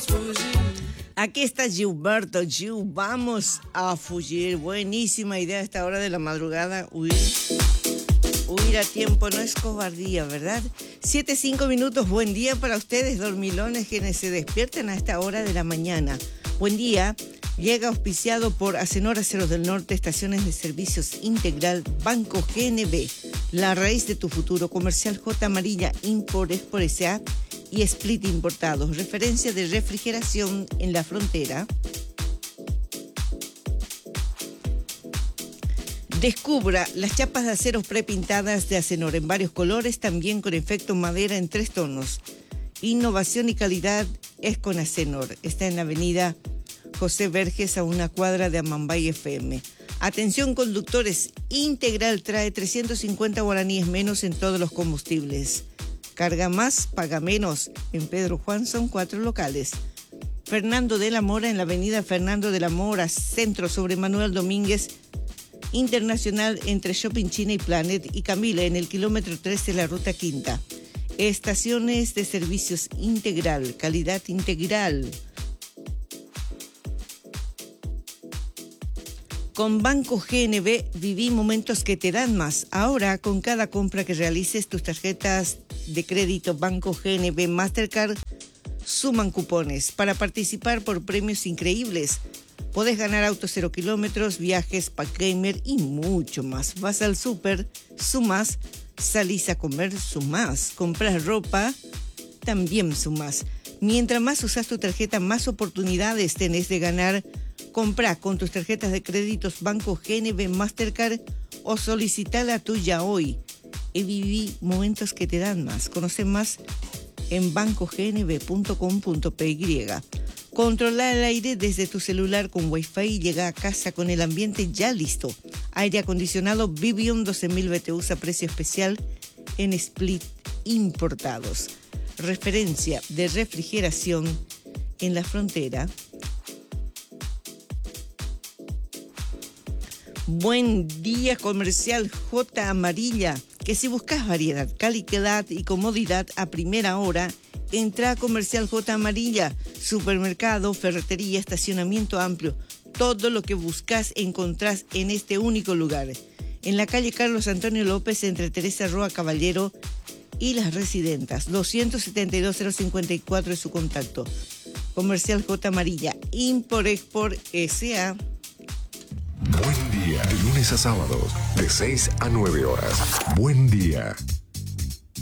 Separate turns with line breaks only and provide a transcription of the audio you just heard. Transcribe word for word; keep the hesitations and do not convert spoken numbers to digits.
Aquí está Gilberto Gil, vamos a fugir. Buenísima idea a esta hora de la madrugada, huir. Huir a tiempo no es cobardía, ¿verdad? Siete, cinco minutos, buen día para ustedes, dormilones quienes se despiertan a esta hora de la mañana. Buen día, llega auspiciado por Acenor Aceros del Norte, Estaciones de Servicios Integral, Banco G N B, La Raíz de tu Futuro, Comercial J Amarilla, Import Export S A y Split Importados, referencia de refrigeración en la frontera. Descubra las chapas de acero prepintadas de Acenor en varios colores, también con efecto madera en tres tonos. Innovación y calidad es con Acenor. Está en la avenida José Verges, a una cuadra de Amambay F M. Atención conductores, Integral trae trescientos cincuenta guaraníes menos en todos los combustibles. Carga más, paga menos. En Pedro Juan son cuatro locales. Fernando de la Mora en la avenida Fernando de la Mora, centro sobre Manuel Domínguez, Internacional entre Shopping China y Planet, y Camila en el kilómetro trece de la ruta quinta. Estaciones de servicios integral, calidad integral. Con Banco G N B viví momentos que te dan más. Ahora, con cada compra que realices, tus tarjetas de crédito Banco G N B Mastercard suman cupones para participar por premios increíbles. Podés ganar autos cero kilómetros, viajes, pack gamer y mucho más. Vas al súper, sumás, salís a comer, sumás, compras ropa, también sumás. Mientras más usas tu tarjeta, más oportunidades tenés de ganar. Comprá con tus tarjetas de créditos Banco G N B Mastercard o solicita la tuya hoy. Y viví momentos que te dan más. Conoce más en banco g n b punto com punto p y. Controla el aire desde tu celular con Wi-Fi y llega a casa con el ambiente ya listo. Aire acondicionado Vivium doce mil B T U a precio especial en Split Importados. Referencia de refrigeración en la frontera. Buen día, Comercial J Amarilla, que si buscas variedad, calidad y comodidad a primera hora, entra a Comercial J Amarilla, supermercado, ferretería, estacionamiento amplio. Todo lo que buscas encontrás en este único lugar. En la calle Carlos Antonio López, entre Teresa Roa Caballero y Las Residentas. doscientos setenta y dos cero cincuenta y cuatro es su contacto. Comercial J Amarilla, Import Export S A.
Buen día, de lunes a sábados, de seis a nueve horas. Buen día.